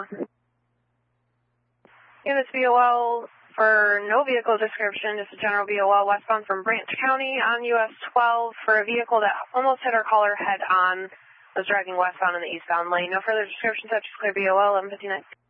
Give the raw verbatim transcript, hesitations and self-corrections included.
Units V O L for no vehicle description, just a general V O L westbound from Branch County on U S twelve for a vehicle that almost hit our caller head on, was driving westbound in the eastbound lane. No further description, such as clear V O L, eleven fifty-nine.